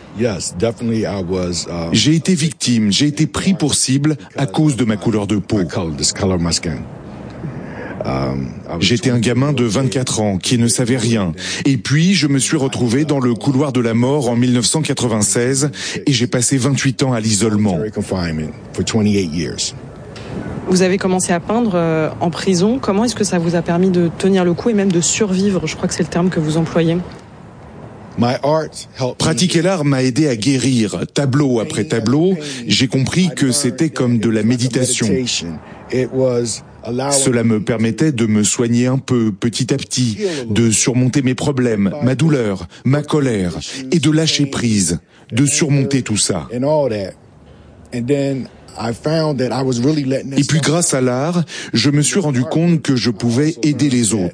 J'ai été victime, j'ai été pris pour cible à cause de ma couleur de peau. J'étais un gamin de 24 ans qui ne savait rien. Et puis, je me suis retrouvé dans le couloir de la mort en 1996 et j'ai passé 28 ans à l'isolement. Vous avez commencé à peindre en prison. Comment est-ce que ça vous a permis de tenir le coup et même de survivre? Je crois que c'est le terme que vous employez. Pratiquer l'art m'a aidé à guérir. Tableau après tableau, j'ai compris que c'était comme de la méditation. Cela me permettait de me soigner un peu, petit à petit, de surmonter mes problèmes, ma douleur, ma colère, et de lâcher prise, de surmonter tout ça. Et puis grâce à l'art, je me suis rendu compte que je pouvais aider les autres.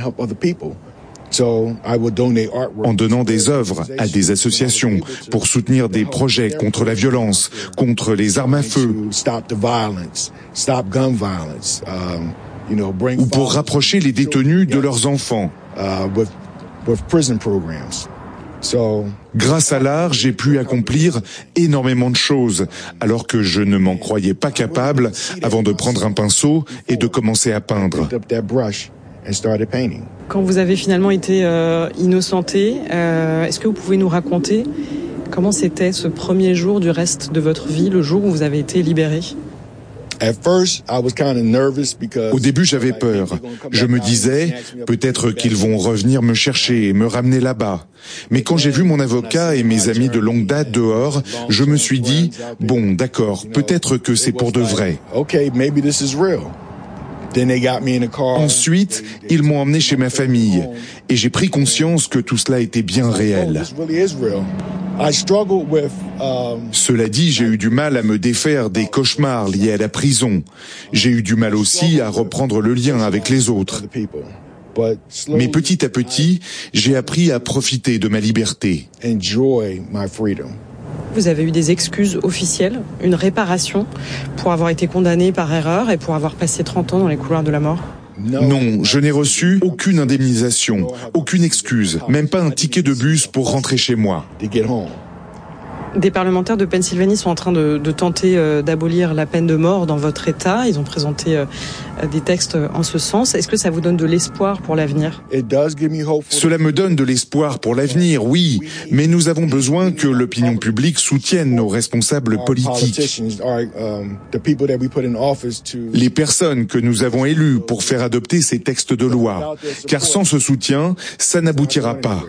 En donnant des œuvres à des associations pour soutenir des projets contre la violence, contre les armes à feu, ou pour rapprocher les détenus de leurs enfants. Grâce à l'art, j'ai pu accomplir énormément de choses, alors que je ne m'en croyais pas capable avant de prendre un pinceau et de commencer à peindre. Quand vous avez finalement été innocenté, est-ce que vous pouvez nous raconter comment c'était ce premier jour du reste de votre vie, le jour où vous avez été libéré ? Au début, j'avais peur. Je me disais, peut-être qu'ils vont revenir me chercher et me ramener là-bas. Mais quand j'ai vu mon avocat et mes amis de longue date dehors, je me suis dit, bon, d'accord, peut-être que c'est pour de vrai. Ensuite, ils m'ont emmené chez ma famille et j'ai pris conscience que tout cela était bien réel. Cela dit, j'ai eu du mal à me défaire des cauchemars liés à la prison. J'ai eu du mal aussi à reprendre le lien avec les autres. Mais petit à petit, j'ai appris à profiter de ma liberté. Vous avez eu des excuses officielles, une réparation pour avoir été condamné par erreur et pour avoir passé 30 ans dans les couloirs de la mort ? Non, je n'ai reçu aucune indemnisation, aucune excuse, même pas un ticket de bus pour rentrer chez moi. Des parlementaires de Pennsylvanie sont en train de tenter d'abolir la peine de mort dans votre État. Ils ont présenté des textes en ce sens. Est-ce que ça vous donne de l'espoir pour l'avenir ? Cela me donne de l'espoir pour l'avenir, oui, mais nous avons besoin que l'opinion publique soutienne nos responsables politiques. Les personnes que nous avons élues pour faire adopter ces textes de loi, car sans ce soutien, ça n'aboutira pas.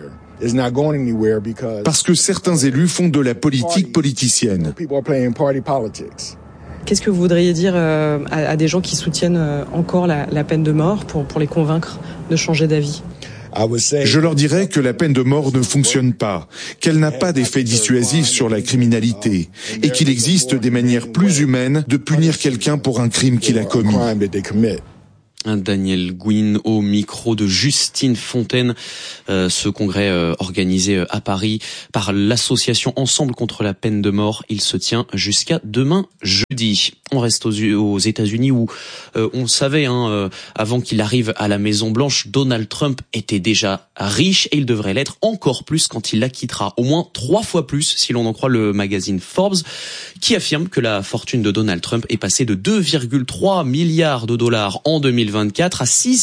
Parce que certains élus font de la politique politicienne. Qu'est-ce que vous voudriez dire à des gens qui soutiennent encore la peine de mort pour les convaincre de changer d'avis ? Je leur dirais que la peine de mort ne fonctionne pas, qu'elle n'a pas d'effet dissuasif sur la criminalité et qu'il existe des manières plus humaines de punir quelqu'un pour un crime qu'il a commis. Daniel Gouin au micro de Justine Fontaine. Ce congrès organisé à Paris par l'association Ensemble contre la peine de mort, il se tient jusqu'à demain jeudi. On reste aux États-Unis où on savait avant qu'il arrive à la Maison Blanche, Donald Trump était déjà riche et il devrait l'être encore plus quand il la quittera. Au moins 3 fois plus si l'on en croit le magazine Forbes qui affirme que la fortune de Donald Trump est passée de 2,3 milliards de dollars en 2024 à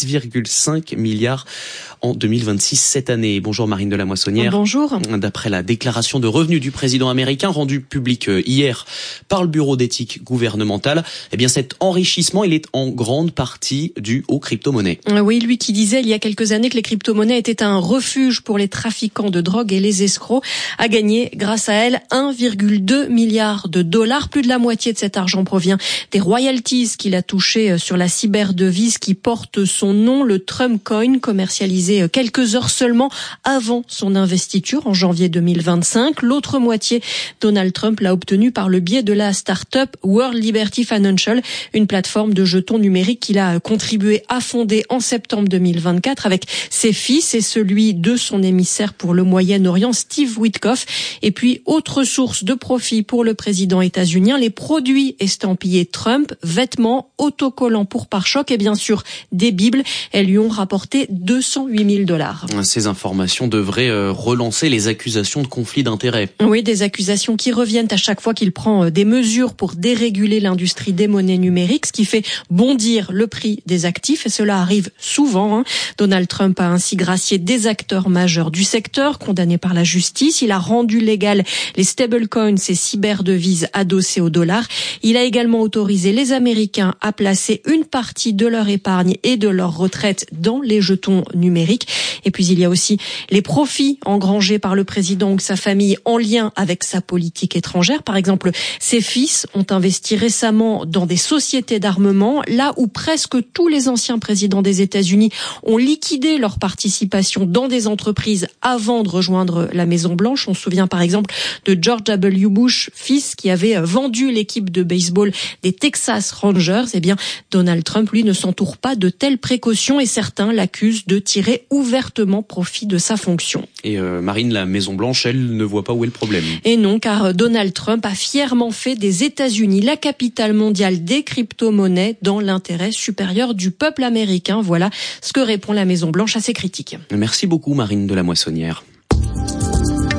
6,5 milliards en 2026 cette année. Bonjour Marine de la Moissonnière. Bonjour. D'après la déclaration de revenus du président américain rendue publique hier par le bureau d'éthique gouvernementale, eh bien cet enrichissement, il est en grande partie dû aux crypto-monnaies. Oui, lui qui disait il y a quelques années que les crypto-monnaies étaient un refuge pour les trafiquants de drogue et les escrocs, a gagné grâce à elle 1,2 milliard de dollars. Plus de la moitié de cet argent provient des royalties qu'il a touchées sur la cyberdevise qui porte son nom, le Trump Coin, commercialisé quelques heures seulement avant son investiture en janvier 2025. L'autre moitié, Donald Trump l'a obtenue par le biais de la start-up World Liberty Financial, une plateforme de jetons numériques qu'il a contribué à fonder en septembre 2024 avec ses fils et celui de son émissaire pour le Moyen-Orient, Steve Witkoff. Et puis, autre source de profit pour le président états-unien, les produits estampillés Trump, vêtements, autocollants pour pare-chocs et bien sûr des bibles. Elles lui ont rapporté 208 000 dollars. Ces informations devraient relancer les accusations de conflit d'intérêts. Oui, des accusations qui reviennent à chaque fois qu'il prend des mesures pour déréguler l'industrie des monnaies numériques, ce qui fait bondir le prix des actifs et cela arrive souvent. Donald Trump a ainsi gracié des acteurs majeurs du secteur condamnés par la justice. Il a rendu légal les stablecoins et cyberdevises adossées au dollar. Il a également autorisé les Américains à placer une partie de leur épargne et de leur retraite dans les jetons numériques. Et puis il y a aussi les profits engrangés par le président ou sa famille en lien avec sa politique étrangère. Par exemple, ses fils ont investi récemment dans des sociétés d'armement, là où presque tous les anciens présidents des États-Unis ont liquidé leur participation dans des entreprises avant de rejoindre la Maison-Blanche. On se souvient par exemple de George W. Bush, fils, qui avait vendu l'équipe de baseball des Texas Rangers. Eh bien, Donald Trump, lui, ne s'entoure pas de telles précautions et certains l'accusent de tirer ouvertement profit de sa fonction. Et Marine, la Maison-Blanche, elle ne voit pas où est le problème. Et non, car Donald Trump a fièrement fait des États-Unis la capitale mondiale des crypto-monnaies dans l'intérêt supérieur du peuple américain. Voilà ce que répond la Maison-Blanche à ces critiques. Merci beaucoup Marine de la Moissonnière.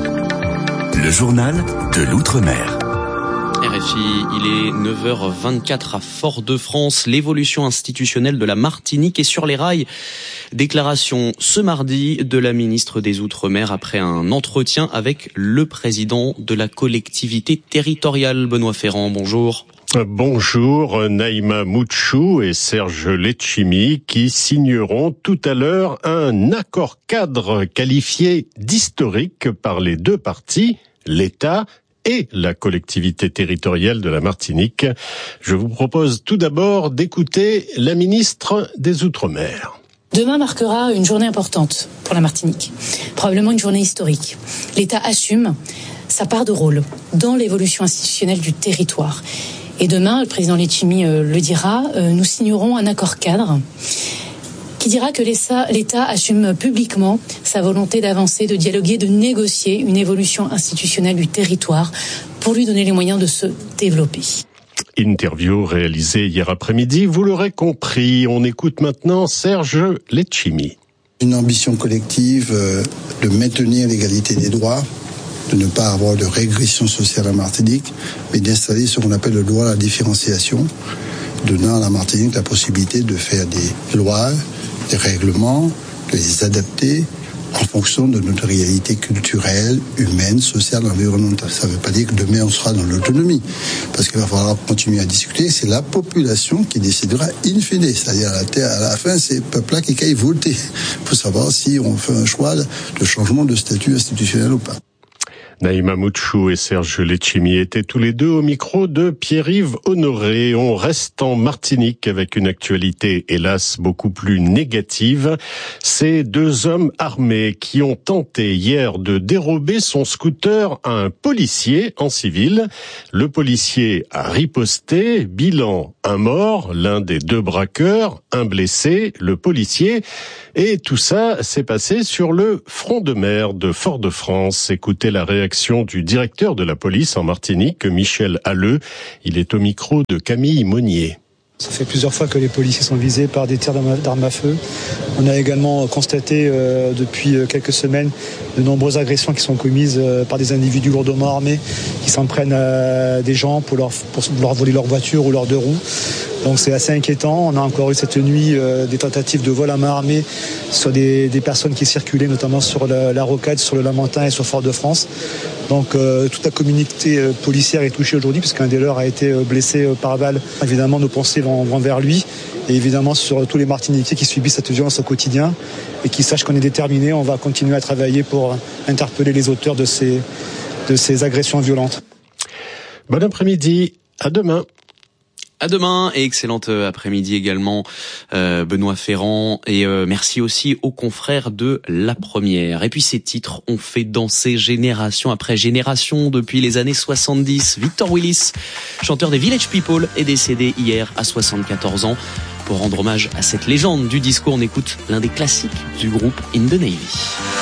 Le journal de l'Outre-mer. RFI, il est 9h24 à Fort-de-France. L'évolution institutionnelle de la Martinique est sur les rails. Déclaration ce mardi de la ministre des Outre-mer après un entretien avec le président de la collectivité territoriale, Benoît Ferrand. Bonjour. Bonjour, Naïma Mouchou et Serge Letchimy qui signeront tout à l'heure un accord cadre qualifié d'historique par les deux parties, l'État et la collectivité territoriale de la Martinique. Je vous propose tout d'abord d'écouter la ministre des Outre-mer. Demain marquera une journée importante pour la Martinique, probablement une journée historique. L'État assume sa part de rôle dans l'évolution institutionnelle du territoire. Et demain, le président Letchimy le dira, nous signerons un accord cadre qui dira que l'État assume publiquement sa volonté d'avancer, de dialoguer, de négocier une évolution institutionnelle du territoire pour lui donner les moyens de se développer. Interview réalisée hier après-midi, vous l'aurez compris. On écoute maintenant Serge Letchimy. Une ambition collective de maintenir l'égalité des droits, de ne pas avoir de régression sociale en Martinique, mais d'installer ce qu'on appelle le droit à la différenciation, donnant à la Martinique la possibilité de faire des lois, des règlements, de les adapter en fonction de notre réalité culturelle, humaine, sociale, environnementale. Ça ne veut pas dire que demain on sera dans l'autonomie, parce qu'il va falloir continuer à discuter. C'est la population qui décidera in fine, c'est-à-dire à la fin, c'est le peuple qui aille voter pour savoir si on fait un choix de changement de statut institutionnel ou pas. Naïma Mouchou et Serge Letchimy étaient tous les deux au micro de Pierre-Yves Honoré. On reste en Martinique avec une actualité, hélas, beaucoup plus négative. Ces deux hommes armés qui ont tenté hier de dérober son scooter à un policier en civil. Le policier a riposté, bilan un mort, l'un des deux braqueurs, un blessé, le policier. Et tout ça s'est passé sur le front de mer de Fort-de-France. Écoutez la réaction du directeur de la police en Martinique, Michel Halleux. Il est au micro de Camille Monnier. Ça fait plusieurs fois que les policiers sont visés par des tirs d'armes à feu. On a également constaté depuis quelques semaines de nombreuses agressions qui sont commises par des individus lourdement armés qui s'en prennent à des gens pour leur voler leur voiture ou leurs deux roues. Donc c'est assez inquiétant. On a encore eu cette nuit des tentatives de vol à main armée sur des personnes qui circulaient notamment sur la Rocade, sur le Lamentin et sur Fort-de-France. Donc toute la communauté policière est touchée aujourd'hui puisqu'un des leurs a été blessé par balle. Évidemment, nos pensées vont vers lui et évidemment sur tous les Martiniquais qui subissent cette violence au quotidien et qui sachent qu'on est déterminés. On va continuer à travailler pour interpeller les auteurs de ces agressions violentes. Bon après-midi, à demain. À demain et excellente après-midi également Benoît Ferrand et merci aussi aux confrères de La Première. Et puis ces titres ont fait danser génération après génération depuis les années 70. Victor Willis, chanteur des Village People, est décédé hier à 74 ans. Pour rendre hommage à cette légende du disco, on écoute l'un des classiques du groupe In the Navy.